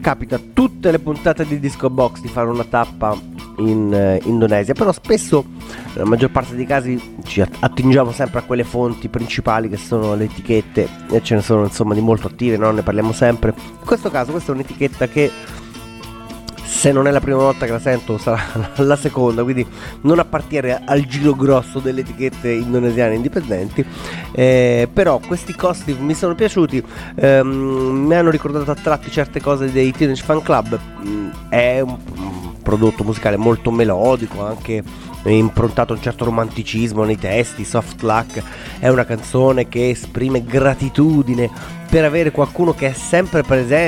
capita tutte le puntate di Disco Box di fare una tappa in Indonesia, però spesso, nella maggior parte dei casi, ci attingiamo sempre a quelle fonti principali che sono le etichette, e ce ne sono insomma di molto attive, no? Ne parliamo sempre. In questo caso questa è un'etichetta che, se non è la prima volta che la sento, sarà la seconda, quindi non appartiene al giro grosso delle etichette indonesiane indipendenti, però questi Costive mi sono piaciuti, mi hanno ricordato a tratti certe cose dei Teenage Fan Club. È un prodotto musicale molto melodico, anche improntato a un certo romanticismo nei testi. Soft Luck è una canzone che esprime gratitudine per avere qualcuno che è sempre presente